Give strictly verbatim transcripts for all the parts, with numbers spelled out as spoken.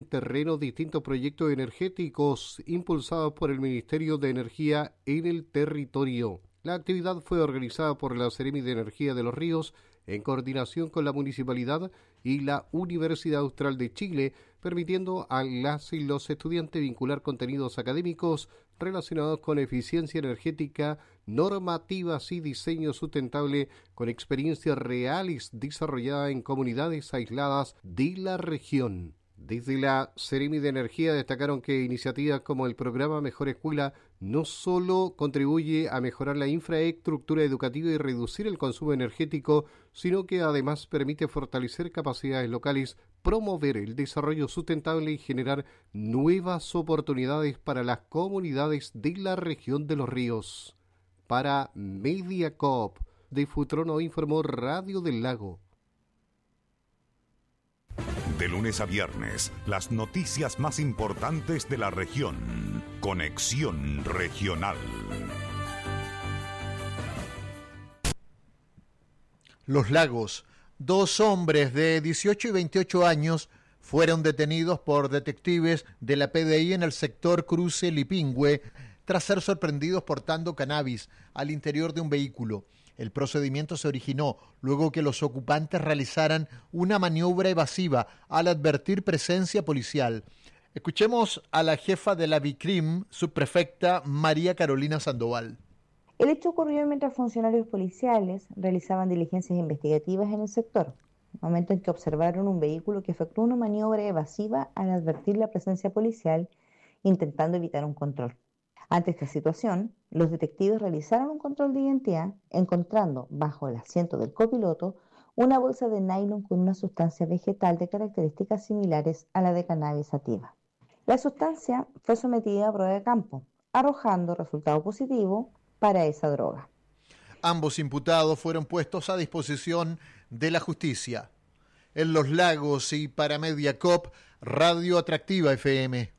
terreno distintos proyectos energéticos impulsados por el Ministerio de Energía en el territorio. La actividad fue organizada por la Seremi de Energía de los Ríos en coordinación con la Municipalidad y la Universidad Austral de Chile, permitiendo a las y los estudiantes vincular contenidos académicos relacionados con eficiencia energética, normativas y diseño sustentable con experiencias reales desarrolladas en comunidades aisladas de la región. Desde la Seremi de Energía destacaron que iniciativas como el programa Mejor Escuela no solo contribuye a mejorar la infraestructura educativa y reducir el consumo energético, sino que además permite fortalecer capacidades locales, promover el desarrollo sustentable y generar nuevas oportunidades para las comunidades de la región de los ríos. Para Mediacorp, de Futrono informó Radio del Lago. De lunes a viernes, las noticias más importantes de la región. Conexión Regional. Los Lagos. Dos hombres de dieciocho y veintiocho años fueron detenidos por detectives de la P D I en el sector Cruce Lipingüe tras ser sorprendidos portando cannabis al interior de un vehículo. El procedimiento se originó luego que los ocupantes realizaran una maniobra evasiva al advertir presencia policial. Escuchemos a la jefa de la BICRIM, subprefecta María Carolina Sandoval. El hecho ocurrió mientras funcionarios policiales realizaban diligencias investigativas en el sector, momento en que observaron un vehículo que efectuó una maniobra evasiva al advertir la presencia policial, intentando evitar un control. Ante esta situación, los detectives realizaron un control de identidad, encontrando bajo el asiento del copiloto una bolsa de nylon con una sustancia vegetal de características similares a la de cannabis sativa. La sustancia fue sometida a prueba de campo, arrojando resultado positivo para esa droga. Ambos imputados fueron puestos a disposición de la justicia. En Los Lagos y para Mediacorp, Radio Atractiva F M.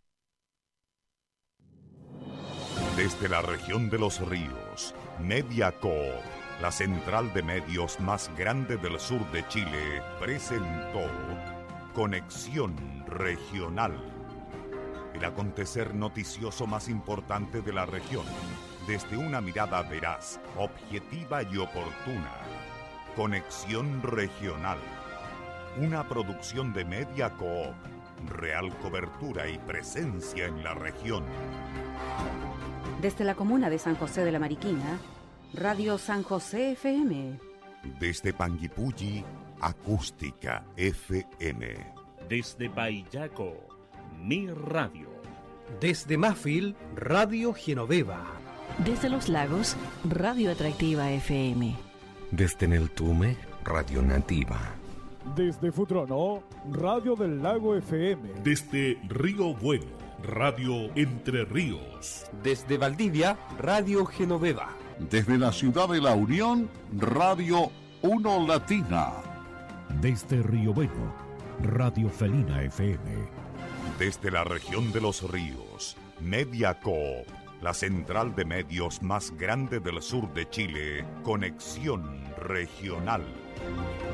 Desde la región de los ríos, Mediacorp, la central de medios más grande del sur de Chile, presentó Conexión Regional, el acontecer noticioso más importante de la región, desde una mirada veraz, objetiva y oportuna. Conexión Regional, una producción de Mediacorp, real cobertura y presencia en la región. Desde la comuna de San José de la Mariquina, Radio San José F M. Desde Panguipulli, Acústica F M. Desde Payaco, Mi Radio. Desde Mafil, Radio Genoveva. Desde Los Lagos, Radio Atractiva F M. Desde Neltume, Radio Nativa. Desde Futrono, Radio del Lago F M. Desde Río Bueno, Radio Entre Ríos. Desde Valdivia, Radio Genoveva. Desde la ciudad de La Unión, Radio Uno Latina. Desde Río Bueno, Radio Felina F M. Desde la región de los ríos, Mediacorp, la central de medios más grande del sur de Chile, Conexión Regional.